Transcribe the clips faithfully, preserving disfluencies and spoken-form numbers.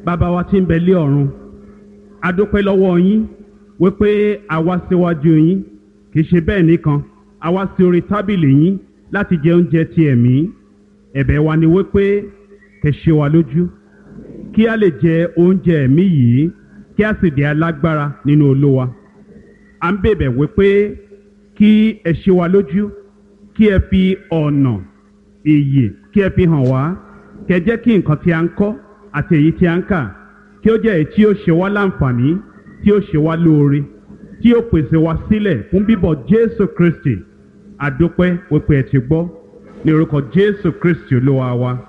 Bàbá wa tí ń bẹ lé ọ̀run, a dúpẹ́ lọ́wọ́ yín wípé a wá síwájú yín, kì í ṣe bẹ́ẹ̀ nìkan, a wá sí orí tábìlì yín láti jẹ oúnjẹ ti ẹ̀mí. Ẹ̀bẹ̀ wa ni wípé kẹ́ ṣe wa lójú, kí a lè jẹ oúnjẹ ẹ̀mí yìí, kí a sì di alágbára nínú Olúwa. À ń bẹ̀bẹ̀ wípé kí ẹ ṣe wa lójú, kí ẹ fi ọ̀nà ìyè kí ẹ fi hàn wá, kẹ́ jẹ́ kí nǹkan tí a ń kọ́ àti èyí tí a ń kà kí ó jẹ́ èyí tí ó ṣe wá láǹfààní, tí ó ṣe wá lóore, tí ó pèsè wá sílẹ̀ fún bíbọ̀ Jésù Kristi. A dúpẹ́ wípé ẹ ti gbọ́, ní orúkọ Jésù Kristi Olúwa wa.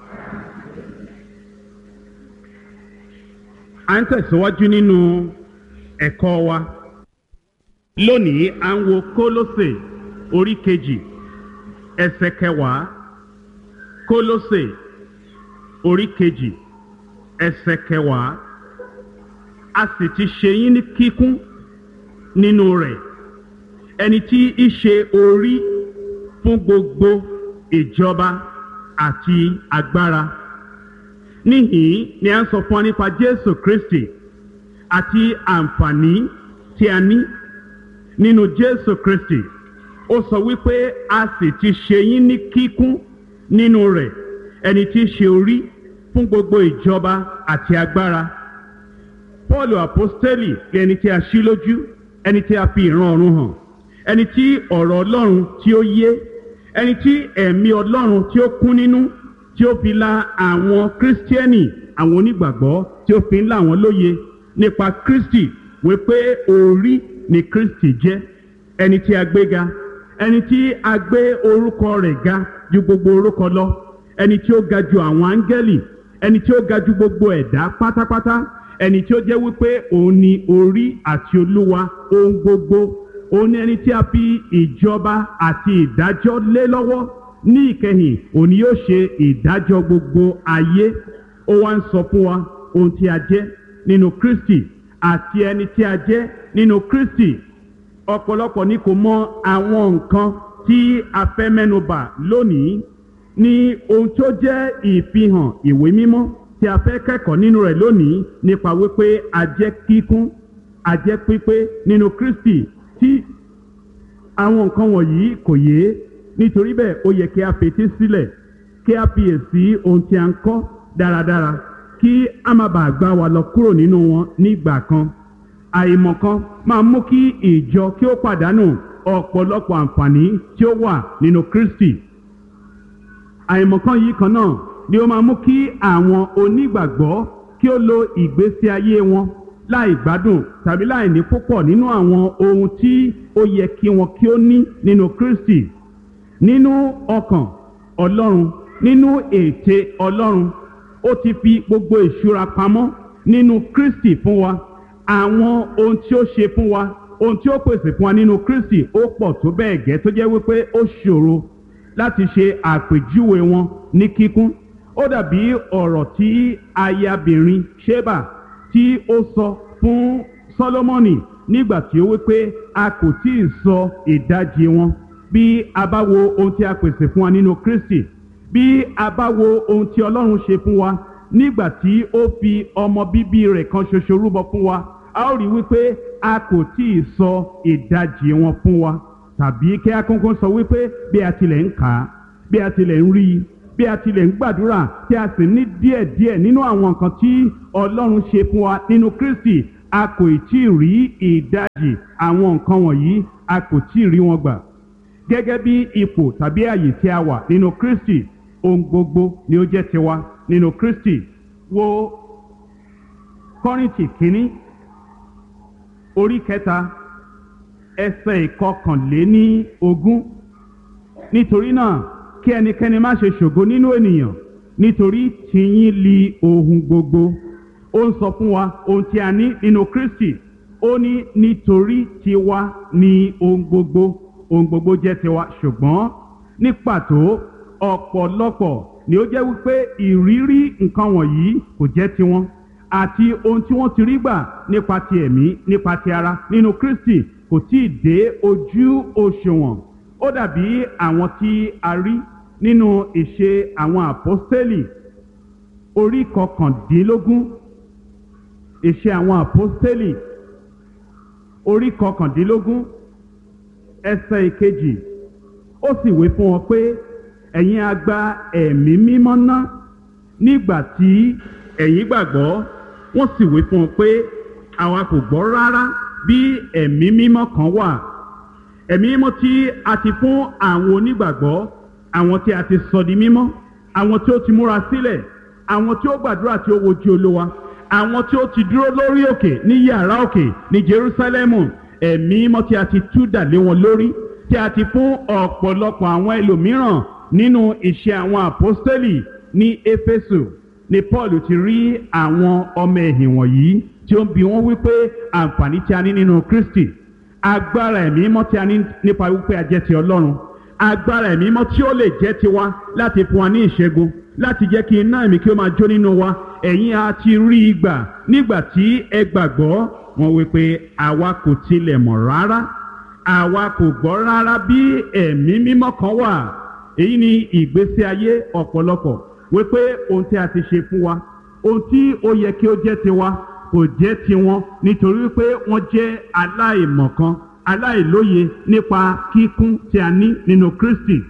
À ń tẹ̀síwájú nínú ẹ̀kọ́ wa. Lónìí à ń wo Kólósè orí kejì ẹsẹ̀ kẹwàá. Kólósè orí kejì ẹsẹ̀ kẹwàá. A sì ti ṣe yín ní kíkún nínú rẹ̀, ẹni tí í ṣe orí fún gbogbo ìjọba àti agbára. Níhìn ni a ń sọ fún wa nípa Jésù Kristi àti àǹfààní tí a ní nínú Jésù Kristi. Ó sọ wípé a sì ti ṣe yín ní kíkún nínú rẹ̀, ẹni tí í ṣe orí fún gbogbo ìjọba àti agbára. Pọ́ọ̀lù àpọ́stélì ẹni tí a ṣí lójú, ẹni tí a fi ìran ọ̀run hàn, ẹni tí ọ̀rọ̀ Ọlọ́run tí ó yé, ẹni tí ẹ̀mí Ọlọ́run tí ó kún nínú, tí ó fi la àwọn kírísítíẹ́nì, àwọn onígbàgbọ́, tí ó fi ń là wọ́n lóye nípa Kristi wípé orí ni Kristi jẹ́, ẹni tí a gbé ga, ẹni tí a gbé orúkọ rẹ̀ ga ju gbogbo orúkọ lọ, ẹni tí ó ga ju àwọn áńgẹ́lì, ẹni tí ó ga ju gbogbo ẹ̀dá pátápátá, ẹni tí ó jẹ́ wípé òun ni orí àti olúwa ohun gbogbo. Òun ni ẹni tí a fi ìjọba àti ìdájọ́ lé lọ́wọ́. Ní ìkẹyìn òun ni yóò ṣe ìdájọ́ gbogbo ayé. Ó wá ń sọ fún wa ohun tí a jẹ́ nínú Kristi àti ẹni tí a jẹ́ nínú Kristi. Ọ̀pọ̀lọpọ̀ ni kò mọ àwọn nǹkan tí a fẹ́ mẹ́nubà lónìí ní ohun tó jẹ́ ìfihàn ìwé mímọ́ tí a fẹ́ kẹ́kọ̀ọ́ nínú rẹ̀ lónìí, nípa wípé a jẹ́ kíkún, a jẹ́ pípé nínú Kristi. Tí àwọn nǹkan wọ̀nyí kò yé, nítorí bẹ́ẹ̀ ó yẹ kí a fetí sílẹ̀, kí a fiyèsí ohun tí a ń kọ́ dáradára, kí a má bàa gbá wa lọ kúrò nínú wọn nígbà kan. Àìmọ̀kan máa mú kí ìjọ kí ó pàdánù ọ̀pọ̀lọpọ̀ àǹfààní tí ó wà nínú Kristi. Àìmọ̀kan yìí kan náà ni ó máa mú kí àwọn onígbàgbọ́ kí ó lo ìgbésí ayé wọn láì gbádùn tàbí láì ní púpọ̀ nínú àwọn ohun tí ó yẹ kí wọn kí ó ní nínú Kristi. Nínú ọkàn Ọlọ́run, nínú ète Ọlọ́run, ó ti fi gbogbo ìṣúra pamọ́ nínú Kristi fún wa. Àwọn ohun tí ó ṣe fún wa, ohun tí ó pèsè fún wa nínú Kristi ó pọ̀ tó bẹ́ẹ̀ gẹ́ tó jẹ́ wípé ó ṣòro láti ṣe àpèjúwe wọn ní kíkún. Ó dàbí ọ̀rọ̀ tí ayabìnrin Ṣébà tí ó sọ fún Sólómọ́nì nígbà tí ó wípé a kò tí ì sọ ìdajì wọn. Bí a bá wo ohun tí a pèsè fún wa nínú Kristi, bí a bá wo ohun tí Ọlọ́run ṣe fún wa nígbà tí ó fi ọmọ bíbí rẹ̀ kan ṣoṣo rúbọ fún wa, a ó rí wípé a kò tí ì sọ ìdajì wọn fún wa. Tàbí kí a kúnkún sọ wípé bí a tilẹ̀ ń kà á, bí a tilẹ̀ ń rí i, bí a tilẹ̀ ń gbàdúrà tí a sì ní díẹ̀díẹ̀ nínú àwọn nǹkan tí Ọlọ́run ṣe fún wa nínú Kristi, a kò tí ì rí ìdajì àwọn nǹkan wọ̀nyí, a kò tí ì rí wọn gbà. Gẹ́gẹ́ bí ipò tàbí àyè tí a wà nínú Kristi, ohun gbogbo ni ó jẹ́ tiwa nínú Kristi. Wo Kọ́ríńtì kínní orí kẹta ẹsẹ̀ ìkọkànléní ogún. Nítorí náà kí ẹnikẹ́ni má ṣe ṣògo nínú ènìyàn, nítorí tìyín li ohun gbogbo. Ó ń sọ fún wa ohun tí a ní nínú Kristi. Ó ní nítorí tiwa ni ohun gbogbo, ohun gbogbo jẹ́ tiwa. Ṣùgbọ́n ní pàtó ọ̀pọ̀lọpọ̀ ni ó jẹ́ wípé ìrírí nǹkan wọ̀nyí kò jẹ́ tiwọn, àti ohun tí wọ́n ti rí gbà nípa ti ẹ̀mí, nípa ti ara nínú Kristi kò tí ì dé ojú òṣùwọ̀n. Ó dàbí àwọn tí a rí nínú ìṣe àwọn àpọ́stélì orí kọkàndínlógún Iṣẹ́ àwọn àpọ́stélì orí kọkàndínlógún ẹsẹ̀ ìkejì, ó sì wí fún wọn pé ẹ̀yin a gba ẹ̀mí mímọ́ ná nígbà tí ẹ̀yin gbàgbọ́. Wọ́n sì wí fún wọn pé àwa kò gbọ́ rárá bí ẹ̀mí mímọ́ kan wà. Ẹ̀mí mímọ́ tí a ti fún àwọn onígbàgbọ́, àwọn tí a ti sọ di mímọ́, àwọn tí ó ti múra sílẹ̀, àwọn tí ó gbàdúrà tí ó wojú Olúwa, àwọn tí ó ti dúró lórí òkè ní yàrá òkè ní Jerúsálẹ́mù. Ẹ̀mí mímọ́ tí a ti tú dà lé wọn lórí, tí a ti fún ọ̀pọ̀lọpọ̀ àwọn ẹlòmíràn nínú iṣẹ́ àwọn àpọ́stélì. Ní Éfésù ni Paul ti rí àwọn ọmọ ẹ̀yìn wọ̀nyí tí ó ń bi wọ́n wípé àǹfààní tí a ní nínú Kristi, agbára ẹ̀mí mímọ́ tí a ní nípa wípé a jẹ́ ti Ọlọ́run, agbára ẹ̀mí mímọ́ tí ó lè jẹ́ tiwa láti fún wa ní ìṣẹ́gun, láti jẹ́ kí iná ẹ̀mí kí ó máa jó nínú wa. Ẹ̀yin a ti rí i gbà nígbà tí ẹ gbàgbọ́. Wọ́n wípé àwa kò tilẹ̀ mọ̀ rárá, àwa kò gbọ́ rárá bí ẹ̀mí mímọ́ kan wà. Èyí ni ìgbésí ayé ọ̀pọ̀lọpọ̀, wípé ohun tí a ti ṣe fún wa, ohun tí ó yẹ kí ó jẹ́ tiwa kò jẹ́ tiwọn, nítorí wípé wọ́n jẹ́ aláìmọ̀kan, aláìlóye nípa kíkún tí a ní nínú Kristi.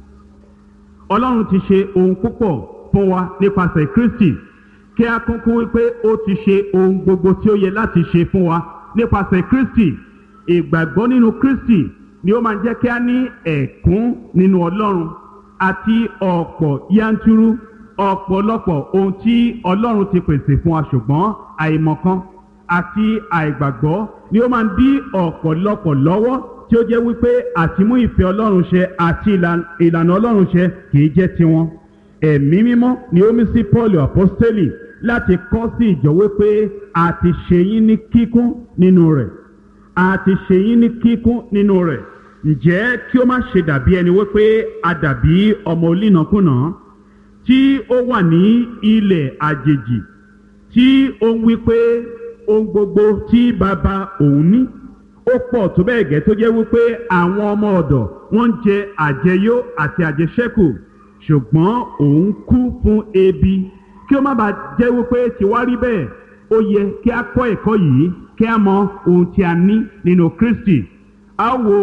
Ọlọ́run ti ṣe ohun púpọ̀ fún wa nípasẹ̀ Kristi, kí a kúnkú wípé ó ti ṣe ohun gbogbo tí ó yẹ láti ṣe fún wa nípasẹ̀ Kristi. Ìgbàgbọ́ nínú Kristi ni ó máa jẹ́ kí a ní ẹ̀kún nínú Ọlọ́run àti ọ̀pọ̀ yanturu ọ̀pọ̀lọpọ̀ ohun tí Ọlọ́run ti pèsè fún wa, ṣùgbọ́n àìmọ̀kan àti àìgbàgbọ́ ni ó máa ń dí ọ̀pọ̀lọpọ̀ lọ́wọ́, tí ó jẹ́ wípé àtimú ìfẹ́ Ọlọ́run ṣẹ àti ìlànà Ọlọ́run ṣẹ kìí jẹ́ tiwọn. Ẹ̀mí mímọ́ ni ó mí sí Paul apostoli láti kọ́ sí ìjọ wípé a ti ṣe yín ní kíkún nínú rẹ̀, a ti ṣe yín ní kíkún nínú rẹ̀. Ǹjẹ́ kí ó má ṣe dàbí ẹni wípé a dàbí ọmọ olínàkúnà tí ó wà ní ilẹ̀ àjèjì, tí ó ń wípé ohun gbogbo tí bàbá òun ní ó pọ̀ tó bẹ́ẹ̀ gẹ́ tó jẹ́ wípé àwọn ọmọ ọ̀dọ̀ wọ́n ń jẹ àjẹyó àti àjẹṣẹ́kù, ṣùgbọ́n òun kú fún ebi. Kí ó má bàa jẹ́ wípé tiwa rí bẹ́ẹ̀, ó yẹ kí a kọ́ ẹ̀kọ́ yìí, kí a mọ ohun tí a ní nínú Kristi. A wo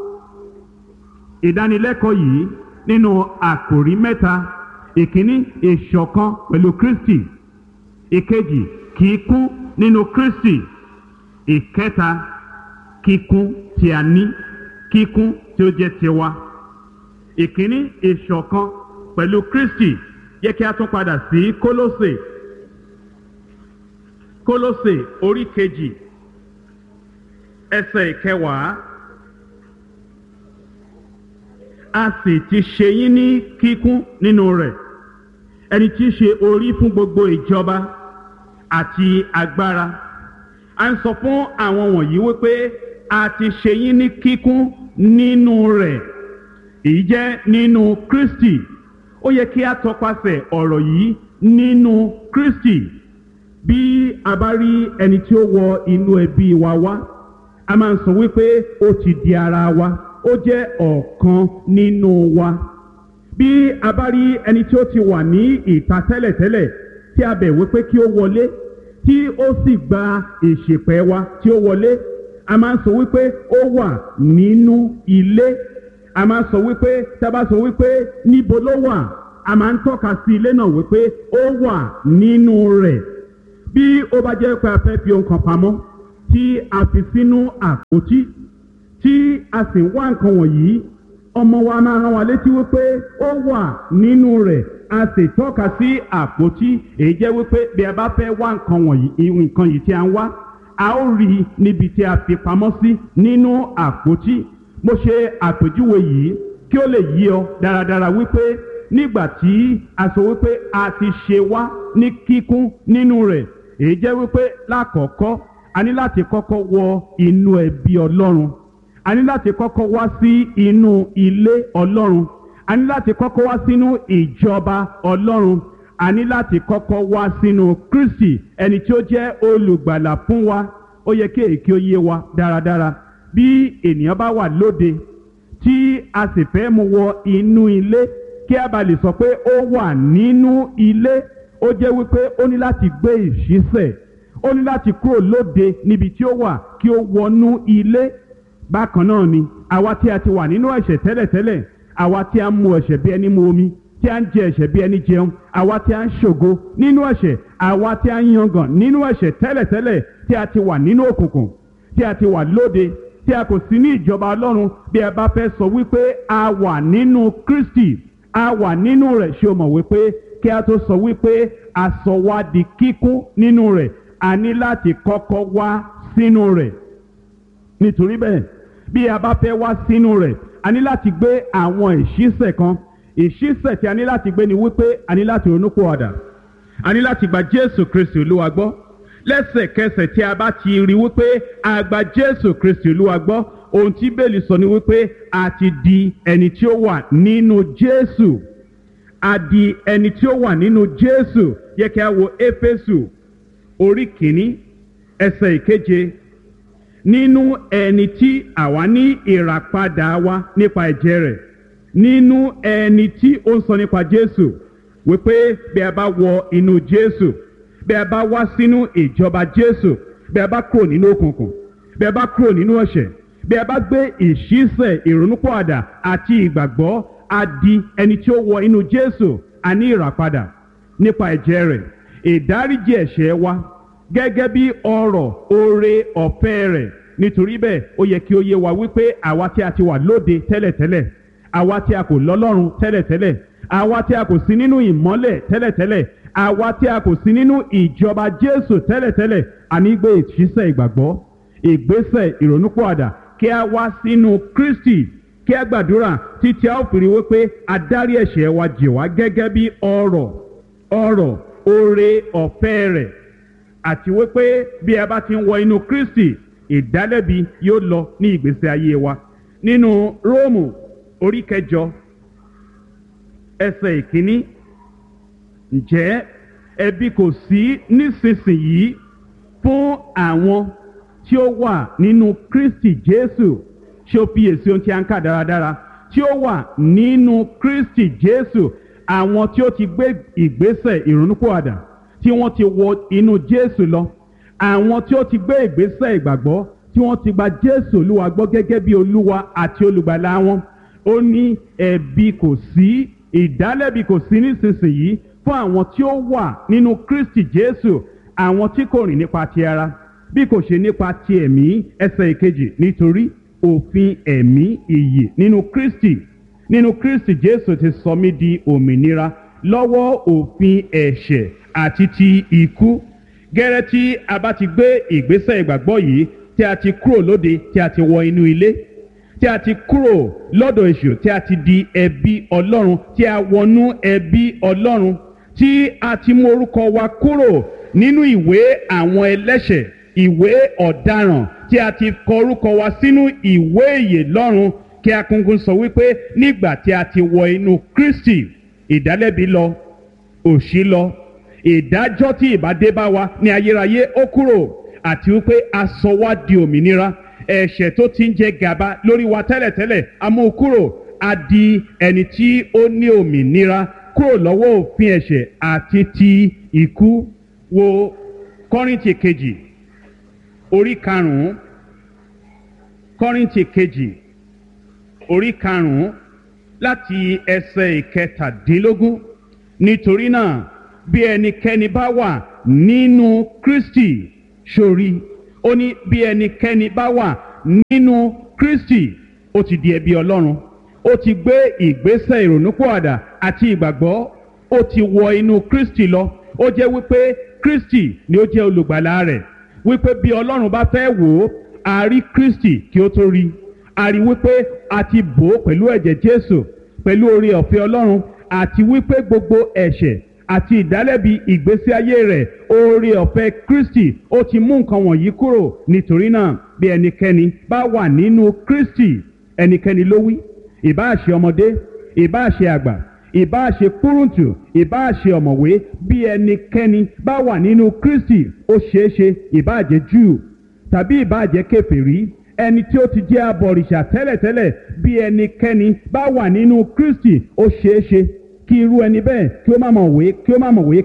ìdánilẹ́kọ̀ọ́ yìí nínú àkòrí mẹ́ta. Ìkíní, ìṣọ̀kan pẹ̀lú Kristi. Ìkejì, kíkún nínú Kristi. Ìkẹta, kíkún tí a ní, kíkún tí ó jẹ́ tiwa. Ìkíní, ìṣọ̀kan pẹ̀lú Kristi. Yẹ kí a tún padà sí Kólósè. Kólósè orí kejì ẹsẹ̀ ìkẹwàá. A sì ti ṣe yín ní kíkún nínú rẹ̀, ẹni tí í ṣe orí fún gbogbo ìjọba àti agbára. A ń sọ fún àwọn wọ̀nyí wípé a ti ṣe yín ní kíkún nínú rẹ̀. Èyí jẹ́ nínú Kristi. Ó yẹ kí a tọpasẹ̀ ọ̀rọ̀ yìí nínú Kristi. Bí a bá rí ẹni tí ó wọ inú ẹbí wa wá, a máa ń sọ wípé ó ti di ara wa, ó jẹ́ ọ̀kan nínú wa. Bí a bá rí ẹni tí ó ti wà ní ìta tẹ́lẹ̀tẹ́lẹ̀ tí a bẹ̀ wípé kí ó wọlé, tí ó sì gba ìṣèpẹ̀ wa tí ó wọlé, a máa ń sọ wípé ó wà nínú ilé. A máa ń sọ wípé, tá a bá sọ wípé níbo ló wà, a máa ń tọ́ka sí ilé náà wípé ó wà nínú rẹ̀. Bí ó bá jẹ́ pé a fẹ́ fi ohun kan pamọ́ tí a fi sínú àpótí, tí a sì ń wá nǹkan wọ̀nyí, ọmọ wa máa rán wa létí wípé ó wà nínú rẹ̀, a sì tọ́ka sí àpótí. Èyí jẹ́ wípé bí a bá fẹ́ wá nǹkan wọ̀nyí, nǹkan yìí tí a ń wá, a ó rí níbi tí a fi pamọ́ sí nínú àpótí. Mo ṣe àpèjúwe yìí kí ó lè yí ọ dáradára wípé nígbà tí a sọ wípé a ti ṣe wá ní kíkún nínú rẹ̀, èyí jẹ́ wípé lákọ̀ọ́kọ́ a ní láti kọ́kọ́ wọ inú ẹbí Ọlọ́run, a ní láti kọ́kọ́ wá sí inú ilé Ọlọ́run, a ní láti kọ́kọ́ wá sínú ìjọba Ọlọ́run, a ní láti kọ́kọ́ wá sínú Kristi, ẹni tí ó jẹ́ olùgbàlà fún wa. Ó yẹ kí èyí kí ó yé wa dáradára. Bí ènìyàn bá wà lóde tí a sì fẹ́ mú wọ inú ilé, kí a bá lè sọ pé ó wà nínú ilé, ó jẹ́ wípé ó ní láti gbé ìṣísẹ̀, ó ní láti kúrò lóde níbi tí ó wà kí ó wọnú ilé. Bákan náà ni àwa tí a ti wà nínú ẹ̀ṣẹ̀ tẹ́lẹ̀tẹ́lẹ̀, àwa tí a ń mu ẹ̀ṣẹ̀ bí ẹni mu omi, tí a ń jẹ ẹ̀ṣẹ̀ bí ẹni jẹun, àwa tí a ń ṣògo nínú ẹ̀ṣẹ̀, àwa tí a ń yangàn nínú ẹ̀ṣẹ̀ tẹ́lẹ̀tẹ́lẹ̀, tí a ti wà nínú òkùnkùn, tí a ti wà lóde, tí a kò sí ní ìjọba Ọlọ́run. Bí ẹ bá fẹ́ sọ wípé a wà nínú Kristi, a wà nínú rẹ̀, ṣé o mọ̀ wípé kí a tó sọ wípé a sọ wá di kíkún nínú rẹ̀, a ní láti kọ́kọ́ wá sínú rẹ̀. Nítorí bẹ́ẹ̀, bí a bá fẹ́ wá sínú rẹ̀, a ní láti gbé àwọn ìṣísẹ̀ kan. Ìṣísẹ̀ tí a ní láti gbé ni wípé a ní láti ronúpìwàdà, a ní láti gba Jésù Kristi Olúwa gbọ́. Lẹ́sẹ̀kẹsẹ̀ tí a bá ti rí wípé a gba Jésù Kristi Olúwa gbọ́, ohun tí Bíbélì sọ ni wípé a ti di ẹni tí ó wà nínú Jésù. A di ẹni tí ó wà nínú Jésù. Yẹ kí a wo Éfésù orí kìíní ẹsẹ̀ ìkeje. Nínú ẹni tí àwa ní ìràpadà wa nípa ẹ̀jẹ̀ rẹ̀, nínú ẹni tí ó ń sọ nípa Jésù, wípé bí a bá wọ inú Jésù, bí a bá wá sínú ìjọba Jésù, bí a bá kúrò nínú òkùnkùn, bí a bá kúrò nínú ẹ̀ṣẹ̀, bí a bá gbé ìṣísẹ̀ ìrònúpìwàdà àti ìgbàgbọ́, a di ẹni tí ó wọ inú Jésù. A ní ìràpadà nípa ẹ̀jẹ̀ rẹ̀, ìdáríjì ẹ̀ṣẹ̀ wa gẹ́gẹ́ bí ọrọ̀ oore ọ̀fẹ́ rẹ̀. Nítorí bẹ́ẹ̀, ó yẹ kí ó yé wa wípé àwa tí a ti wà lóde tẹ́lẹ̀tẹ́lẹ̀, àwa tí a kò lọ́lọ́run tẹ́lẹ̀tẹ́lẹ̀, àwa tí a kò sí nínú ìmọ́lẹ̀ tẹ́lẹ̀tẹ́lẹ̀, àwa tí a kò sí nínú ìjọba Jésù tẹ́lẹ̀tẹ́lẹ̀, a ní gbé ìṣísẹ̀ ìgbàgbọ́, ìgbésẹ̀ ìrònúpìwàdà, kí a wá sínú Kristi, kí a gbàdúrà títí a ó fi rí wípé a dárí ẹ̀ṣẹ̀ wa jì wá gẹ́gẹ́ bí ọrọ̀ ọrọ̀ oore ọ̀fẹ́ rẹ̀, àti wípé bí a bá ti ń wọ inú Kristi, ìdálẹ́bi yóò lọ ní ìgbésí ayé wa. Nínú Róòmù orí kẹjọ ẹsẹ̀ ìkíní, ǹjẹ́ ẹ̀bi kò sí nísinsìnyí fún àwọn tí ó wà nínú Kristi Jésù? Ṣé o fiyèsí ohun tí a ń kà dáradára? Tí ó wà nínú Kristi Jésù, àwọn tí ó ti gbé ìgbésẹ̀ ìrònúpìwàdà, tí wọ́n ti wọ inú Jésù lọ, àwọn tí ó ti gbé ìgbésẹ̀ ìgbàgbọ́, tí wọ́n ti gba Jésù Olúwa gbọ́ gẹ́gẹ́ bí Olúwa àti olùgbàlà wọn. Ó ní ẹ̀bi kò sí, ìdálẹ́bi kò sí nísinsìnyí fún àwọn tí ó wà nínú Kristi Jésù, àwọn tí kò rìn nípa ti ara bí kò ṣe nípa ti ẹ̀mí. Ẹsẹ̀ ìkejì, nítorí òfin ẹ̀mí ìyè nínú Kristi nínú Kristi Jésù ti sọ mí di òmìnira lọ́wọ́ òfin ẹ̀ṣẹ̀ àti ti ikú. Gẹ́rẹ́ tí a bá ti gbé ìgbésẹ̀ ìgbàgbọ́ yìí, tí a ti kúrò lóde, tí a ti wọ inú ilé, tí a ti kúrò lọ́dọ̀ èṣù, tí a ti di ẹbí Ọlọ́run, tí a wọnú ẹbí Ọlọ́run, tí a ti mú orúkọ wa kúrò nínú ìwé àwọn ẹlẹ́ṣẹ̀, ìwé ọ̀daràn, tí a ti kọ orúkọ wa sínú ìwé ìyè lọ́run. Kí a kúnkún sọ wípé nígbà tí a ti wọ inú Kristi, ìdálẹ́bi lọ, òṣì lọ, ìdájọ́ tí ìbá dé bá wa ní ayérayé ó kúrò, àti wípé a sọ wá di òmìnira. Ẹ̀ṣẹ̀ tó ti ń jẹ gàba lórí wa tẹ́lẹ̀tẹ́lẹ̀, a mú kúrò, a di ẹni tí ó ní òmìnira kúrò lọ́wọ́ òfin ẹ̀ṣẹ̀ àti ti ikú. Wo Kọ́ríńtì kejì orí karùn-ún, Kọ́ríńtì kejì orí karùn-ún láti ẹsẹ̀ ìkẹtàdínlógún. Nítorí náà, bí ẹnikẹ́ni bá wà nínú Kristi, sórí, ó ní bí ẹnikẹ́ni bá wà nínú Kristi, ó ti di ẹbí Ọlọ́run, ó ti gbé ìgbésẹ̀ ìrònúpìwàdà àti ìgbàgbọ́, ó ti wọ inú Kristi lọ. Ó jẹ́ wípé Kristi ni ó jẹ́ olùgbàlà rẹ̀, wípé bí Ọlọ́run bá fẹ́ wò ó, a rí Kristi kí ó tó rí, a rí wípé a ti bò ó pẹ̀lú ẹ̀jẹ̀ Jésù, pẹ̀lú oore ọ̀fẹ́ Ọlọ́run, àti wípé gbogbo ẹ̀ṣẹ̀ àti ìdálẹ́bi ìgbésí ayé rẹ̀, oore ọ̀fẹ́ Kristi ó ti mú nǹkan wọ̀nyí kúrò. Nítorí náà, bí ẹnikẹ́ni bá wà nínú Kristi, ẹnikẹ́ni ló wí, ìbáà ṣe ọmọdé, ìbáà ṣe àgbà, ìbáà ṣe kúrúntù, ìbáà ṣe ọ̀mọ̀wé, bí ẹnikẹ́ni bá wà nínú Kristi, ó ṣeéṣe ìbáà jẹ́ Júù tàbí ìbáà jẹ́ kèfèrí, ẹni tí ó ti jẹ́ abọ̀rìṣà tẹ́lẹ̀tẹ́lẹ̀, bí ẹnikẹ́ni bá wà nínú Kristi, ó ṣeéṣe kí irú ẹni bẹ́ẹ̀ kí ó má mọ̀ wé kí ó má mọ̀ wé kà,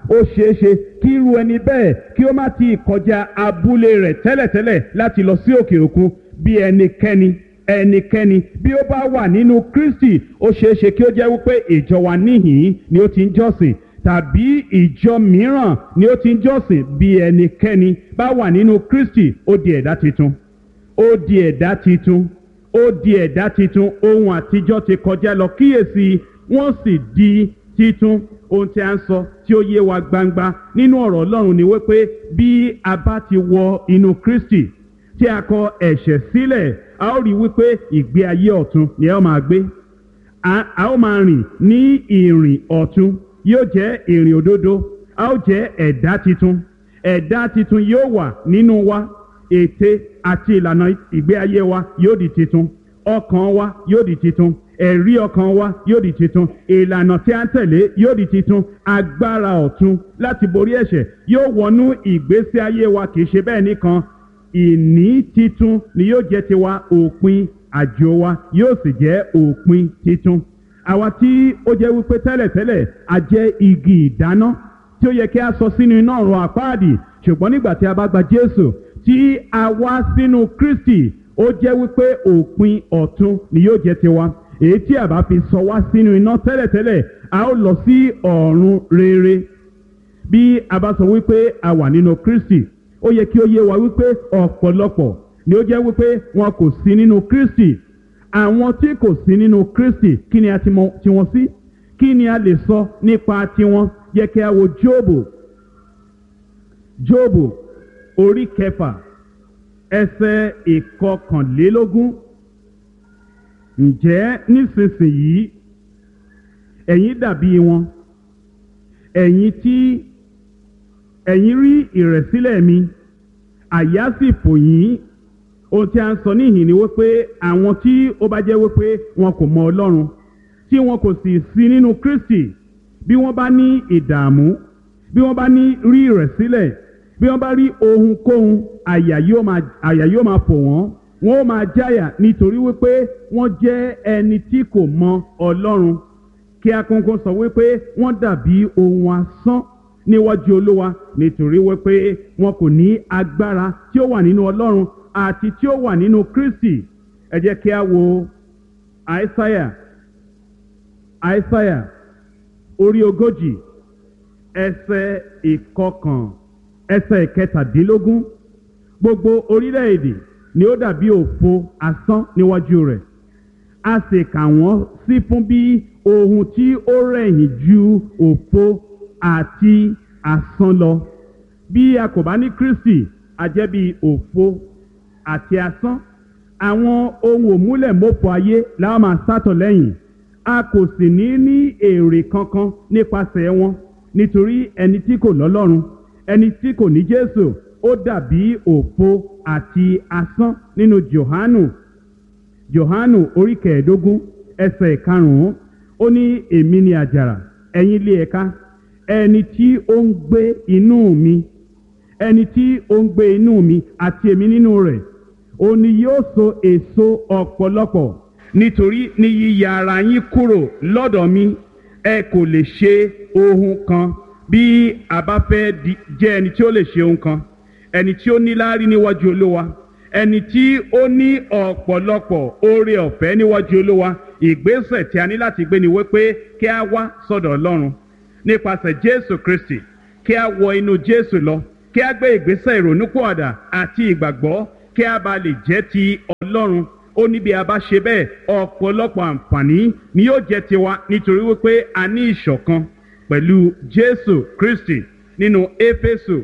ó ṣeé ṣe kí irú ẹni bẹ́ẹ̀ kí ó má ti kọjá abúlé rẹ̀ tẹ́lẹ̀tẹ́lẹ̀ láti lọ sí òkè òkun. Bí ẹnikẹ́ni ẹnikẹ́ni bí ó bá wà nínú Kristi, ó ṣeé ṣe kí ó jẹ́ wípé ìjọ wa níhìn-ín ni ó ti ń jọ́sìn, tàbí ìjọ mìíràn ni ó ti ń jọ́sìn. Bí ẹnikẹ́ni bá wà nínú Kristi, ó di ẹ̀dá titun, ó di ẹ̀dá titun, ó di ẹ̀dá titun. Ohun àtijọ́ ti kọjá lọ, kíyèsí wọ́n sì di titun. Ohun tí a ń sọ tí ó yé wa gbangba nínú ọ̀rọ̀ Ọlọ́run ni wípé bí a bá ti wọ inú Kristi, tí a kọ ẹ̀ṣẹ̀ sílẹ̀, a ó rí wípé ìgbé ayé ọ̀tun ni a ó máa gbé. A ó máa rìn ní ìrìn ọ̀tun, yóò jẹ́ ìrìn òdodo, a ó jẹ́ ẹ̀dá titun. Ẹ̀dá titun yóò wà nínú wa, ète àti ìlànà ìgbé ayé wa yóò di titun, ọkàn wa yóò di titun, ẹ̀rí ọkàn wa yóò di titun, ìlànà tí a ń tẹ̀lé yóò di titun, agbára ọ̀tun láti borí ẹ̀ṣẹ̀ yóò wọnú ìgbésí ayé wa. Kì í ṣe bẹ́ẹ̀ nìkan, ìní titun ni yóò jẹ́ tiwa, òpin àjò wa yóò sì jẹ́ òpin titun. Àwa tí ó jẹ́ wípé tẹ́lẹ̀tẹ́lẹ̀ a jẹ́ igi ìdáná tí ó yẹ kí a sọ sínú iná ọ̀run àpáàdì, ṣùgbọ́n nígbà tí a bá gba Jésù tí a wá sínú Kristi, ó jẹ́ wípé òpin ọ̀tun ni yóò jẹ́ tiwa. Èyí tí a bá fi sọ wá sínú iná tẹ́lẹ̀tẹ́lẹ̀, a ó lọ sí ọ̀run rere. Bí a bá sọ wípé a wà nínú Kristi, ó yẹ kí ó yé wa wípé ọ̀pọ̀lọpọ̀ ni ó jẹ́ wípé wọn kò sí nínú Kristi. Àwọn tí kò sí nínú Kristi, kí ni a ti mọ̀ tiwọn sí? Kí ni a lè sọ nípa tiwọn? Yẹ kí a wo Jóòbù. Jóòbù orí kẹfà ẹsẹ̀ ìkọkànlélógún. Ǹjẹ́ nísinsìnyí ẹ̀yin dàbí wọn, ẹ̀yin tí ẹ̀yin rí ìrẹ̀sílẹ̀ mi, àyà sì fò yín. Ohun tí a ń sọ níhìn ni wípé àwọn tí ó bá jẹ́ wípé wọn kò mọ Ọlọ́run, tí wọn kò sì sí nínú Kristi, bí wọ́n bá ní ìdààmú, bí wọ́n bá ní rí ìrẹ̀sílẹ̀, bí wọ́n bá rí ohunkóhun, àyà yóò máa àyà yóò máa fò wọ́n, wọ́n ó máa jáyà nítorí wípé wọ́n jẹ́ ẹni tí kò mọ Ọlọ́run. Kí a kọ́kọ́ sọ wípé wọ́n dàbí ohun asán níwájú Olúwa, nítorí wípé wọn kò ní agbára tí ó wà nínú Ọlọ́run àti tí ó wà nínú Kristi. Ẹ jẹ́ kí a wo Àìsáyà Àìsáyà orí ogójì ẹsẹ̀ ìkọkàn ẹsẹ̀ ìkẹtàdínlógún. Gbogbo orílẹ̀-èdè ni ó dàbí òfo asán níwájú rẹ̀, a sì kà wọ́n sí fún bí ohun tí ó rẹ̀yìn ju òfo àti asán lọ. Bí a kò bá ní Kristi, a jẹ́ bí òfo àti asán. Àwọn ohun òmúlẹ̀mọ́fọ ayé la máa sátọ̀ lẹ́yìn, a kò sì ní ní èrè kankan nípasẹ̀ wọn, nítorí ẹni tí kò lọ́lọ́run, ẹni tí kò ní Jésù, ó dàbí òfo àti asán. Nínú Jòhánù Jòhánù orí kẹẹ̀ẹ́dógún ẹsẹ̀ ìkarùn-ún, ó ní èmi ni àjàrà, ẹ̀yin ilé ẹ̀ka. Ẹni tí ó ń gbé inú mi ẹni tí ó ń gbé inú mi àti èmi nínú rẹ̀, òun ni yóò so èso ọ̀pọ̀lọpọ̀. Nítorí ní yíya ara yín kúrò lọ́dọ̀ mi, ẹ kò lè ṣe ohun kan. Bí a bá fẹ́ jẹ́ ẹni tí ó lè ṣe ohun kan, ẹni tí ó níláárí níwájú Olúwa, ẹni tí ó ní ọ̀pọ̀lọpọ̀ oore ọ̀fẹ́ níwájú Olúwa, ìgbésẹ̀ tí a ní láti gbé ni wípé kí a wá sọ́dọ̀ Ọlọ́run nípasẹ̀ Jésù Kristi, kí a wọ inú Jésù lọ, kí a gbé ìgbésẹ̀ ìrònúpìwàdà àti ìgbàgbọ́, kí a bá lè jẹ́ ti Ọlọ́run. Ó ní bí a bá ṣe bẹ́ẹ̀, ọ̀pọ̀lọpọ̀ àǹfààní ni yóò jẹ́ tiwa, nítorí wípé a ní ìṣọ̀kan pẹ̀lú Jésù Kristi. Nínú Éfésù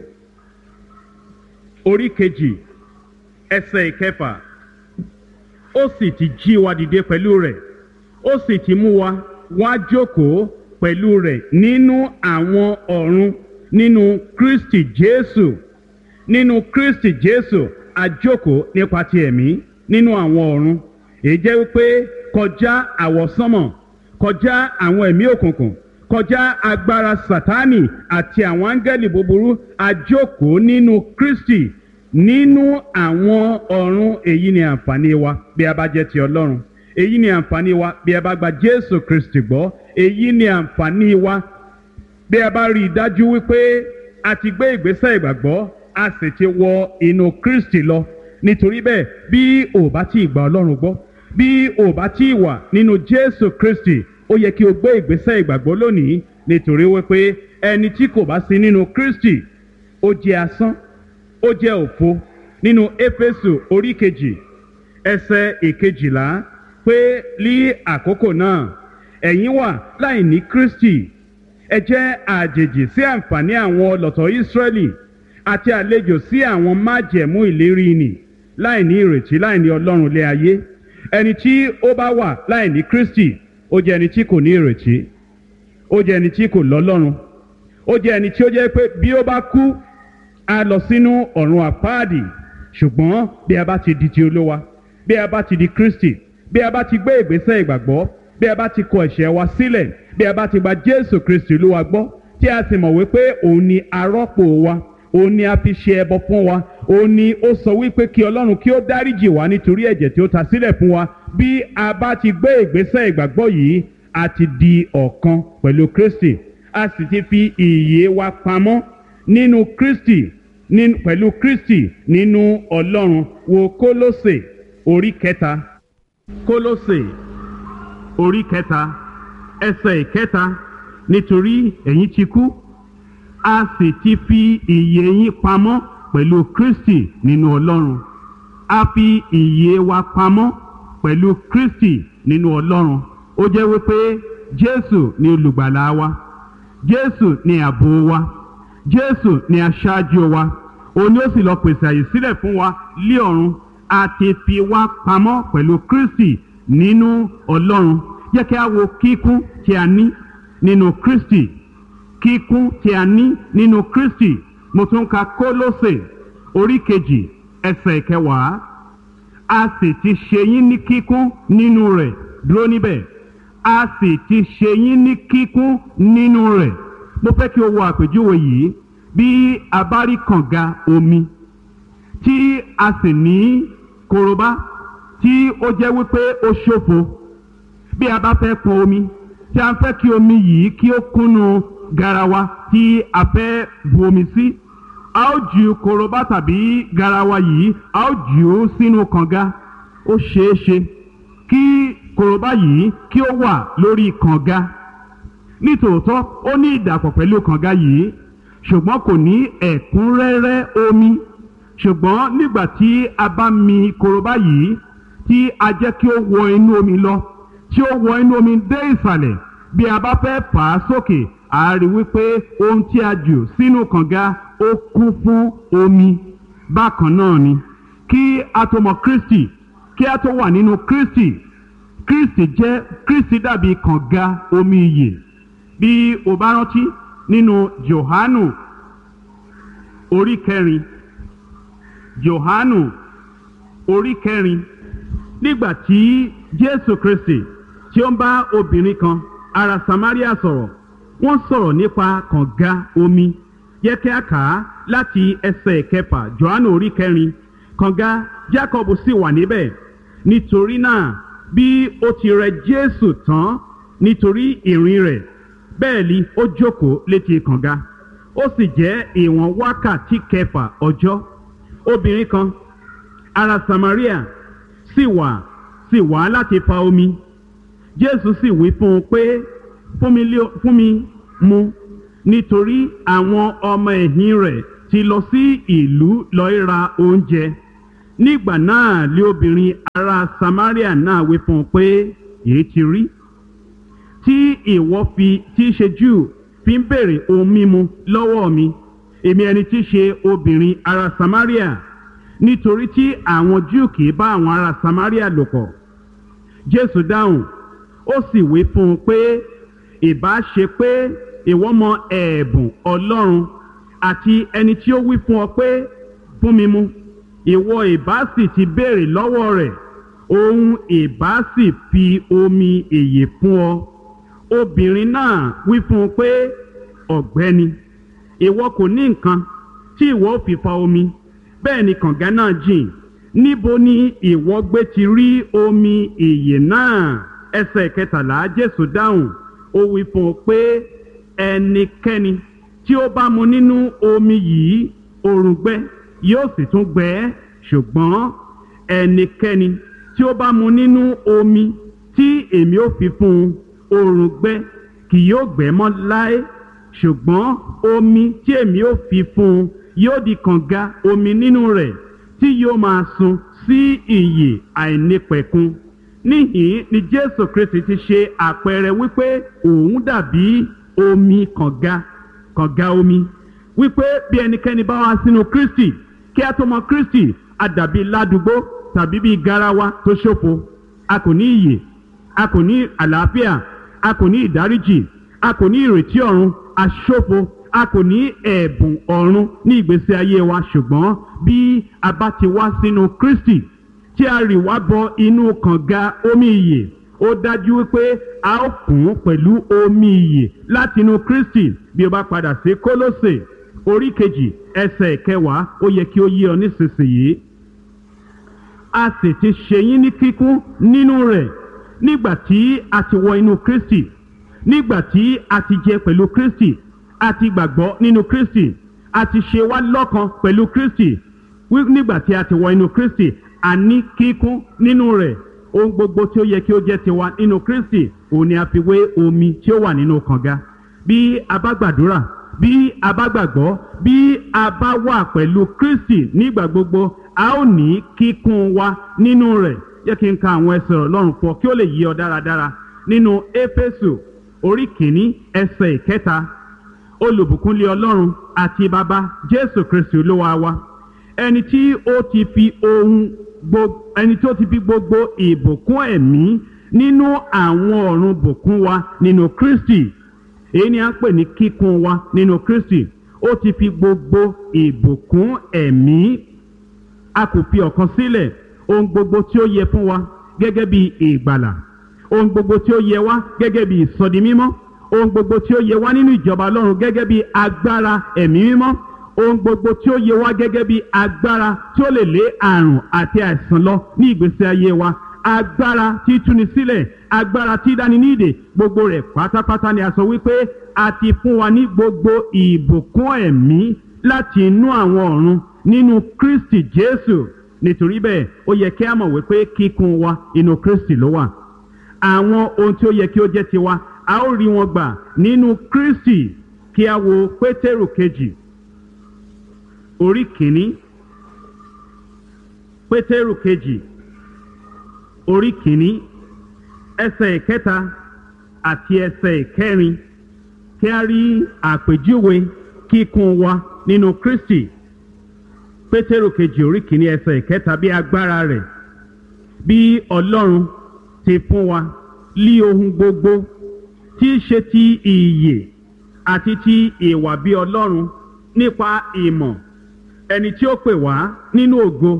orí kejì ẹsẹ̀ ìkẹfà, ó sì ti jí wa dìde pẹ̀lú rẹ̀, ó sì ti mú wa wá jókòó pẹ̀lú rẹ̀ nínú àwọn ọ̀run nínú Kristi Jésù. Nínú Kristi Jésù a jókòó nípa ti ẹ̀mí nínú àwọn ọ̀run. Èyí jẹ́ wípé kọjá àwọsánmọ̀, kọjá àwọn ẹ̀mí òkùnkùn, kọjá agbára Sátánì àti àwọn áńgẹ́lì búburú, a jókòó nínú Kristi nínú àwọn ọ̀run. Èyí ni àǹfààní wa bí a bá jẹ́ ti Ọlọ́run. Èyí ni àǹfààní wa bí a bá gba Jésù Kristi gbọ́. Èyí ni àǹfààní wa bí a bá rí i dájú wípé a ti gbé ìgbésẹ̀ ìgbàgbọ́ a sì ti wọ inú Kristi lọ. Nítorí bẹ́ẹ̀ bí o bá tí ì gba Ọlọ́run gbọ́, bí o bá tí ì wà nínú Jésù Kristi, ó yẹ kí o gbé ìgbésẹ̀ ìgbàgbọ́ lónìí. Nítorí wípé ẹni tí kò bá sí nínú Kristi ó jẹ́ asán, ó jẹ́ òfo. Nínú Éfésù orí kejì ẹsẹ̀ ìkejìlá pé ní àkókò náà ẹ̀yin wà láì ní Kristi, ẹ jẹ́ àjèjì sí àǹfààní àwọn ọlọ̀tọ̀ Ísírẹ́lì àti àlejò sí àwọn májẹ̀mú ìlérí nì, láì ní ìrètí, láì ní Ọlọ́run lé ayé. Ẹni tí ó bá wà láì ní Kristi ó jẹ́ ẹni tí kò ní ìrètí, ó jẹ́ ẹni tí kò lọ́lọ́run, ó jẹ́ ẹni tí ó jẹ́ pé bí ó bá kú á lọ sínú ọ̀run àpáàdì. Ṣùgbọ́n bí a bá ti di ti Olúwa, bí a bá ti di Kristi, bí a bá ti gbé ìgbésẹ̀ ìgbàgbọ́, bí a bá ti kọ ẹ̀ṣẹ̀ wa sílẹ̀, bí a bá ti gba Jésù Kristi Olúwa gbọ́, tí a sì mọ̀ wípé òun ni arọ́pò wa, òun ni a fi ṣe ẹbọ fún wa, òun ni ó sọ wípé kí Ọlọ́run kí ó dáríjì wá nítorí ẹ̀jẹ̀ tí ó ta sílẹ̀ fún wa. Bí a bá ti gbé ìgbésẹ̀ ìgbàgbọ́ yìí, a ti di ọ̀kan pẹ̀lú Kristi, a sì ti fi ìyè wa pamọ́ nínú Kristi, nínú pẹ̀lú Kristi nínú Ọlọ́run. Wo Kólósè orí kẹta, Kólósè orí kẹta ẹsẹ̀ ìkẹta. Nítorí ẹ̀yin ti kú, a sì ti fi ìyè yín pamọ́ pẹ̀lú Kristi nínú Ọlọ́run. A fi ìyè wa pamọ́ pẹ̀lú Kristi nínú Ọlọ́run. Ó jẹ́ wípé Jésù ni olùgbàlà wa, Jésù ni ààbò wa, Jésù ni aṣáájú wa. Òun ni ó sì lọ pèsè àyè sílẹ̀ fún wa lí ọ̀run. A ti fi wá pamọ́ pẹ̀lú Kristi nínú Ọlọ́run. Jẹ́ kí a wo kíkún tí a ní nínú Kristi, kíkún tí a ní nínú Kristi. Mo tún ka Kólósè orí kejì ẹsẹ̀ kẹwàá. A sì ti ṣe yín ní kíkún nínú rẹ̀. Dúró níbẹ̀. A sì ti ṣe yín ní kíkún nínú rẹ̀. Mo fẹ́ kí o wo àpèjúwe yìí. Bí a bá rí kànga omi tí a sì ní korobá tí ó jẹ́ wípé ó ṣòfo, bí a bá fẹ́ pọn omi tí a fẹ́ kí omi yìí kí ó kúnnú garawa tí a fẹ́ bu omi sí, a ó ju korobá tàbí garawa yìí, a ó jù ú sínú kànga. Ó ṣeé ṣe kí korobá yìí kí ó wà lórí kànga. Nítòótọ́ ó ní ìdàpọ̀ pẹ̀lú kànga yìí, ṣùgbọ́n kò ní ẹ̀kúnrẹ́rẹ́ omi. Ṣùgbọ́n nígbà tí a bá mi korobá yìí tí a jẹ́ kí ó wọ inú omi lọ, tí ó wọ inú omi dé ìsàlẹ̀, bí a bá fẹ́ fà á sókè, a rí wípé ohun tí a jù sínú kànga ó kún fún omi. Bákan náà ni kí a tó mọ Kristi, kí a tó wà nínú Kristi, Kristi jẹ́ Kristi dàbí kànga omi ìyè. Bí o bá rántí nínú Jòhánù orí kẹrin, Jòhánù orí kẹrin, nígbà tí Jésù Kristi tí ó ń bá obìnrin kan ará Samaria sọ̀rọ̀, wọ́n sọ̀rọ̀ nípa kànga omi. Yẹ kí a kà á láti ẹsẹ̀ kẹfà. Jòhánù orí kẹrin. Kànga Jákọ́bù sì wà níbẹ̀. Nítorí náà bí ó ti rẹ Jésù tán nítorí ìrìn rẹ̀, bẹ́ẹ̀ ni ó jókòó létí kànga. Ó sì jẹ́ ìwọ̀n wákàtí kẹfà ọjọ́. Obìnrin kan ará Samaria sì wà sì wá láti fa omi. Jésù sì wí fún un pé fún mi, fún mi mu, nítorí àwọn ọmọ ẹ̀yìn rẹ̀ ti lọ sí ìlú lọ ra oúnjẹ. Nígbà náà lé obìnrin ará Samaria náà wí fún un pé èyí ti rí tí ìwọ fi tí í ṣe Júù fi ń béèrè ohun mímu lọ́wọ́ mi, èmi ẹni tí í ṣe obìnrin ará Samaria? Nítorí tí àwọn Júù kì í bá àwọn ará Samaria lò pọ̀. Jésù dáhùn, ó sì wí fún un pé ìbá ṣe pé ìwọ mọ ẹ̀bùn Ọlọ́run àti ẹni tí ó wí fún ọ pé fún mi mu, ìwọ ìbá sì ti béèrè lọ́wọ́ rẹ̀, òun ìbá sì fi omi ìyè fún ọ. Obìnrin náà wí fún un pé ọ̀gbẹ́ni, ìwọ kò ní nǹkan tí ìwọ ó fi fa omi, bẹ́ẹ̀ ni kànga náà jìn. Níbo ni ìwọ gbé ti rí omi ìyè náà? Ẹsẹ̀ kẹtàlá. Jésù dáhùn, ó wí fún un pé ẹnikẹ́ni tí ó bá mu nínú omi yìí òrùngbẹ yóò sì tún gbẹ ẹ́, ṣùgbọ́n ẹnikẹ́ni tí ó bá mu nínú omi tí èmi ó fi fún un òrùngbẹ kì yóò gbẹ mọ́ láé, ṣùgbọ́n omi tí èmi ó fi fún un yóò di kànga omi nínú rẹ̀ tí yóò máa sun sí ìyè àìnípẹ̀kun. Níhìn ni Jésù Kristi ti ṣe àpẹẹrẹ wípé òun dàbí omi kànga kànga omi, wípé bí ẹnikẹ́ni bá wá sínú Kristi, kí a tó mọ Kristi a dàbí ládùúgbò tàbí bí garawa tó ṣòfo. A kò ní ìyè, a kò ní àlàáfíà, a kò ní ìdáríjì, a kò ní ìrètí ọ̀run, a ṣòfo, a kò ní ẹ̀bùn ọ̀run ní ìgbésí ayé wa. Ṣùgbọ́n bí a bá ti wá sínú Kristi tí a rì wá bọ inú kànga omi ìyè, ó dájú wípé a ó kún pẹ̀lú omi ìyè láti inú Kristi. Bí o bá padà sí Kólósè orí kejì ẹsẹ̀ kẹwàá, ó yẹ kí ó yé ọ nísinsìnyí. A sì ti ṣe yín ní kíkún nínú rẹ̀ nígbà tí a ti wọ inú Kristi, nígbà tí a ti jẹ pẹ̀lú Kristi, a ti gbàgbọ́ nínú Kristi, a ti ṣe wá lọ́kan pẹ̀lú Kristi. Nígbà tí a ti wọ inú Kristi, a ní kíkún nínú rẹ̀. Ohun gbogbo tí ó yẹ kí ó jẹ́ tiwa nínú Kristi, òun ni a fi wé omi tí ó wà nínú kànga. Bí a bá gbàdúrà, bí a bá gbàgbọ́, bí a bá wà pẹ̀lú Kristi nígbà gbogbo, a ó ní kíkún wa nínú rẹ̀. Jẹ́ kí n ka àwọn ẹsẹ̀ Ọlọ́run fún ọ kí ó lè yé ọ dáradára. Nínú Éfésù orí kìíní ẹsẹ̀ ìkẹta, olùbùkúnlé Ọlọ́run àti Baba Jésù Kristi Olúwa wa, ẹni tí ó ti fi ohun gbogbo ẹni tí ó ti fi gbogbo ìbùkún ẹ̀mí nínú àwọn ọ̀run bùkún wa nínú Kristi. Èyí ni a ń pè ní kíkún wa nínú Kristi. Ó ti fi gbogbo ìbùkún ẹ̀mí. A kò fi ọ̀kan sílẹ̀. Ohun gbogbo tí ó yẹ fún wa gẹ́gẹ́ bí ìgbàlà, ohun gbogbo tí ó yẹ wá gẹ́gẹ́ bí ìsọdimímọ́, ohun gbogbo tí ó yẹ wá nínú ìjọba Ọlọ́run gẹ́gẹ́ bí agbára ẹ̀mí mímọ́, ohun gbogbo tí ó yẹ wá gẹ́gẹ́ bí agbára tí ó lè lé àrùn àti àìsàn lọ ní ìgbésí ayé wa, agbára tí túni sílẹ̀, agbára tí dáni ní ìdè, gbogbo rẹ̀ pátápátá ni a sọ wípé a ti fún wa ní gbogbo ìbùkún ẹ̀mí láti inú àwọn ọ̀run nínú Kristi Jésù. Nítorí bẹ́ẹ̀ ó yẹ kí a mọ̀ wípé kíkún wa inú Kristi ló wà. Àwọn ohun tí ó yẹ kí ó jẹ́ tiwa, a ó rí wọn gbà nínú Kristi. Kí a wo Pétérù kejì orí kìíní, Pétérù kejì orí kìíní ẹsẹ̀ ìkẹta àti ẹsẹ̀ ìkẹrin, kí a rí àpèjúwe kíkún wa nínú Kristi. Pétérù kejì orí kìíní ẹsẹ̀ ìkẹta, bí agbára rẹ̀ bí Ọlọ́run ti fún wa lí ohun gbogbo tí í ṣe ti ìyè àti ti ìwà bí Ọlọ́run nípa ìmọ̀ ẹni tí ó pè wá nínú ògo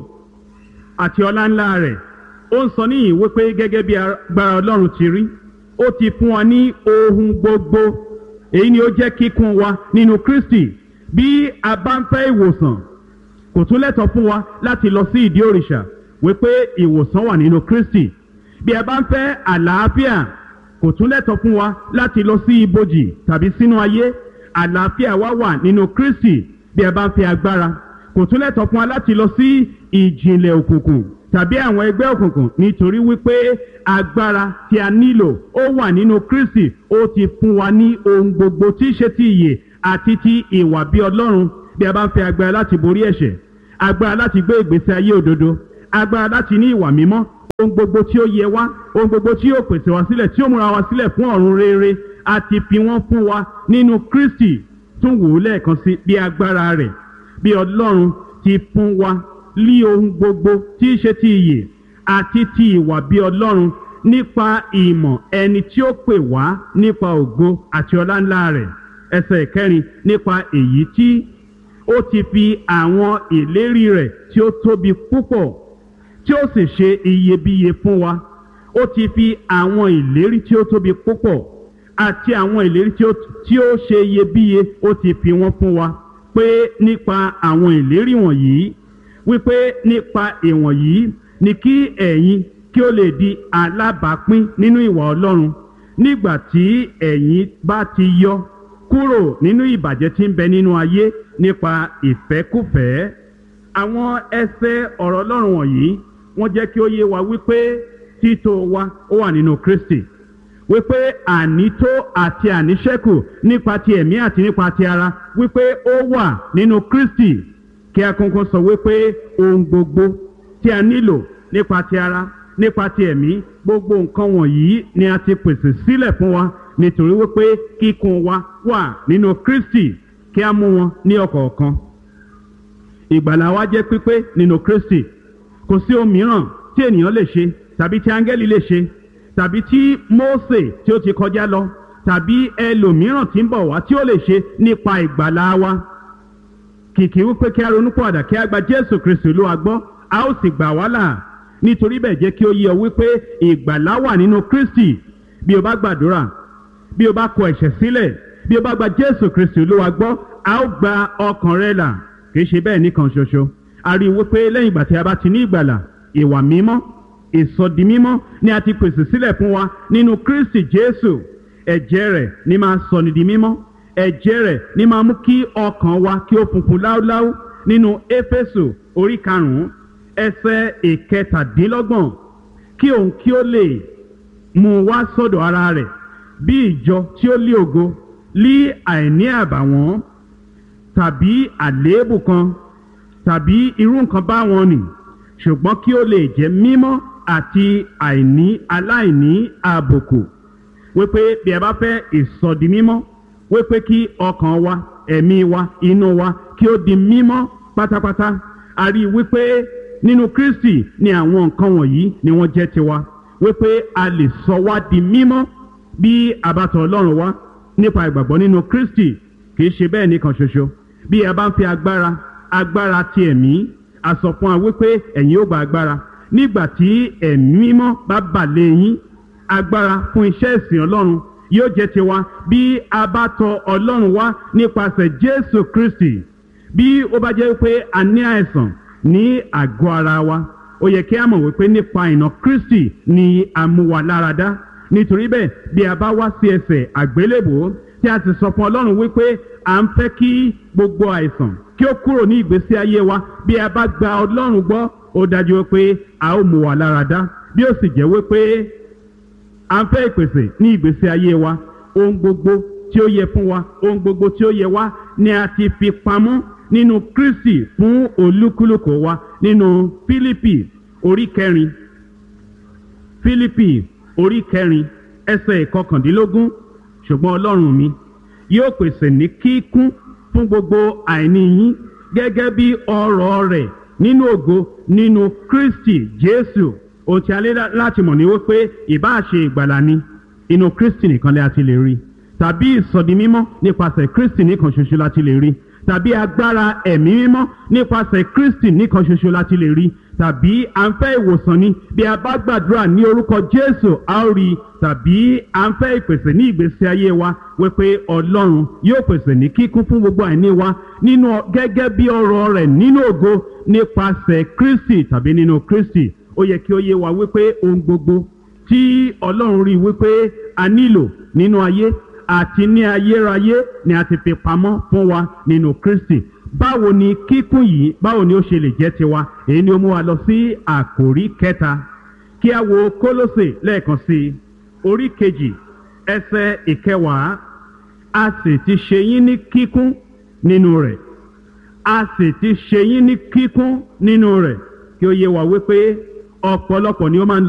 àti ọlá ńlá rẹ̀. Ó ń sọ níyìn wípé gẹ́gẹ́ bí agbára Ọlọ́run ti rí, ó ti fún wa ní ohun gbogbo. Èyí ni ó jẹ́ kíkún wa nínú Kristi. Bí a bá ń fẹ́ ìwòsàn, kò tún lẹ́tọ̀ọ́ fún wa láti lọ sí ìdí òrìṣà wípé ìwòsàn wà nínú Kristi. Bí a bá ń fẹ́ àlàáfíà, kò tún lẹ́tọ̀ọ́ fún wa láti lọ sí ibojì tàbí sínú ayé. Àlàáfíà wa wà nínú Kristi. Bí a bá ń fẹ́ agbára, kò tún lẹ́tọ̀ọ́ fún wa láti lọ sí ìjìnlẹ̀ òkùnkùn tàbí àwọn ẹgbẹ́ òkùnkùn, nítorí wípé agbára tí a nílò ó wà nínú Kristi. Ó ti fún wa ní ohun gbogbo tí í ṣe ti ìyè àti ti ìwà bí Ọlọ́run. Bí a bá ń fẹ́ agbára láti borí ẹ̀ṣẹ̀, agbára láti gbé ìgbésí ayé òdodo, agbára láti ní ìwà mímọ́, ohun gbogbo tí ó yẹ wá, ohun gbogbo tí yóò pèsè wá sílẹ̀, tí ó múra wá sílẹ̀ fún ọ̀run rere, a ti fi wọ́n fún wa nínú Kristi. Tún wò ó lẹ́ẹ̀kan sí, bí agbára rẹ̀ bí Ọlọ́run ti fún wa lí ohun gbogbo tí í ṣe ti ìyè àti ti ìwà bí Ọlọ́run nípa ìmọ̀ ẹni tí ó pè wá nípa ògo àti ọlá ńlá rẹ̀. Ẹsẹ̀ ìkẹrin, nípa èyí tí ó ti fi àwọn ìlérí rẹ̀ tí ó tóbi púpọ̀ tí ó sì ṣe iyebíye fún wa. Ó ti fi àwọn ìlérí tí ó tóbi púpọ̀ àti àwọn ìlérí tí ó tí ó ṣe iyebíye, ó ti fi wọ́n fún wa, pé nípa àwọn ìlérí wọ̀nyí, wípé nípa ìwọ̀nyí ni kí ẹ̀yin kí ó lè di alábàápín nínú ìwà Ọlọ́run nígbà tí ẹ̀yin bá ti yọ kúrò nínú ìbàjẹ́ tí ń bẹ nínú ayé nípa ìfẹ́kúfẹ̀ẹ́. Àwọn ẹsẹ̀ ọ̀rọ̀ Ọlọ́run wọ̀nyí wọ́n jẹ́ kí ó yé wa wípé títò wa ó wà nínú Kristi, wípé ànító àti àníṣẹ́kù nípa ti ẹ̀mí àti nípa ti ara wípé ó wà nínú Kristi. Kí a kọ́kọ́ sọ wípé ohun gbogbo tí a nílò nípa ti ara nípa ti ẹ̀mí, gbogbo nǹkan wọ̀nyí ni a ti pèsè sílẹ̀ fún wa nítorí wípé kíkún wa wà nínú Kristi. Kí a mú wọn ní ọ̀kọ̀ọ̀kan. Ìgbàlà wa jẹ́ pípé nínú Kristi. Kò sí ohun mìíràn tí ènìyàn lè ṣe tàbí tí áńgẹ́lì lè ṣe tàbí tí Mósè tí ó ti kọjá lọ tàbí ẹlòmíràn tí ń bọ̀ wá tí ó lè ṣe nípa ìgbàlà wa. Kìkì wípé kí a ronúpìwàdà kí a gba Jésù Kristi Olúwa gbọ́, a ó sì gbà wá là. Nítorí bẹ́ẹ̀ jẹ́ kí ó yé ọ wípé ìgbàlà wà nínú Kristi. Bí o bá gbàdúrà, bí o bá kọ ẹ̀ṣẹ̀ sílẹ̀, bí o bá gba Jésù Kristi Olúwa gbọ́, a ó gba ọkàn rẹ là. Kìí ṣe bẹ́ẹ̀ nìkan ṣoṣo. A rí i wípé lẹ́yìn ìgbà tí a bá ti ní ìgbàlà, ìwà mímọ́, ìsọdi mímọ́ ni a ti pèsè sílẹ̀ fún wa nínú Kristi Jésù. Ẹ̀jẹ̀ rẹ̀ ni máa sọ ni di mímọ́. Ẹ̀jẹ̀ rẹ̀ ni máa mú kí ọkàn wa kí ó funfun láúláú. Nínú Éfésù orí karùn-ún ẹsẹ̀ ìkẹtàdínlọ́gbọ̀n, kí òun kí ó lè mú wá sọ́dọ̀ ara rẹ̀ bí ìjọ tí ó lé ògo, lí àìní àbàwọ́n tàbí àléébù kan tàbí irú nǹkan báwọn nì, ṣùgbọ́n kí ó lè jẹ́ mímọ́ àti àìní aláìní àbùkù. Wípé bí ẹ bá fẹ́ ìsọdi mímọ́, wípé kí ọkàn wa, ẹ̀mí wa, inú wa kí ó di mímọ́ pátápátá. A rí wípé nínú Kristi ni àwọn nǹkan wọ̀nyí ni wọ́n jẹ́ tiwa. Wípé a lè sọ wá di mímọ́ bí a bá tọ̀ Ọlọ́run wá nípa ìgbàgbọ́ nínú Kristi. Kìí ṣe bẹ́ẹ̀ nìkan ṣoṣo. Bí ẹ bá ń fi agbára agbára ti ẹ̀mí, a sọ fún wa wípé ẹ̀yin ó gba agbára nígbà tí ẹ̀mí mímọ́ bá bà lé yín. Agbára fún iṣẹ́ ìsìn Ọlọ́run yóò jẹ́ tiwa bí a bá tọ̀ Ọlọ́run wá nípasẹ̀ Jésù Kristi. Bí ó bá jẹ́ wípé a ní àìsàn ní àgọ́ ara wa, ó yẹ kí a mọ̀ wípé nípa ìnà Kristi ni a mú wa lára dá. Nítorí bẹ́ẹ̀ bí a bá wá sí ẹsẹ̀ àgbélébùú tí a ti sọ fún Ọlọ́run wípé à ń fẹ́ kí gbogbo àìsàn kí ó kúrò ní ìgbésí ayé wa, bí a bá gba Ọlọ́run gbọ́, ó dájú wípé a ó mú wa lára dá. Bí ó sì jẹ́ wípé à ń fẹ́ ìpèsè ní ìgbésí ayé wa, ohun gbogbo tí ó yẹ fún wa, ohun gbogbo tí ó yẹ wá ni a ti fi pamọ́ nínú Kristi fún olúkúlùkù wa. Nínú Fílípì orí kẹrin, Fílípì orí kẹrin ẹsẹ̀ ìkọkàndínlógún, ṣùgbọ́n Ọlọ́run mi yóò pèsè ní kíkún fún gbogbo àìní yín gẹ́gẹ́ bí ọrọ̀ rẹ̀ nínú ògo nínú Kristi Jésù. Ohun tí a lè láti mọ̀ ní wípé ìbá ṣe ìgbàlà ni inú Kristi nìkan lè àti lè rí, tàbí ìsọdi mímọ́ nípasẹ̀ Kristi nìkan ṣoṣo láti lè rí, tàbí agbára ẹ̀mí mímọ́ nípasẹ̀ Kristi nìkan ṣoṣo láti lè rí, tàbí à ń fẹ́ ìwòsàn ni bí a bá gbàdúrà ní orúkọ Jésù a ó rí, tàbí à ń fẹ́ ìpèsè ní ìgbésí ayé wa wípé Ọlọ́run yóò pèsè ní kíkún fún gbogbo àìní wa nínú gẹ́gẹ́ bí ọrọ̀ rẹ̀ nínú ògo nípasẹ̀ Kristi tàbí nínú Kristi. Ó yẹ kí ó yé wa wípé ohun gbogbo tí Ọlọ́run rí wípé a nílò nínú ayé àti ní ayérayé ni a ti fi pamọ́ fún wa nínú Kristi. Báwo ni kíkún yìí, báwo ni ó ṣe lè jẹ́ tiwa? Èyí ni ó mú wa lọ sí àkòrí kẹta. Kí a wo Kólósè lẹ́ẹ̀kan sí i, orí kejì ẹsẹ̀ ìkẹwàá. A sì ti ṣe yín ní kíkún nínú rẹ̀. A sì ti ṣe yín ní kíkún nínú rẹ̀. Kí ó yé wa wípé ọ̀pọ̀lọpọ̀ ni ó máa ń